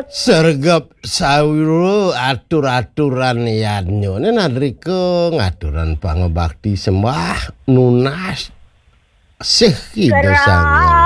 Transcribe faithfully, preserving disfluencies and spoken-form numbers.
Sergap sawiro atur-aturan yanyo nandrika ngaturan pangabakti sembah nunas sih ki dosanya.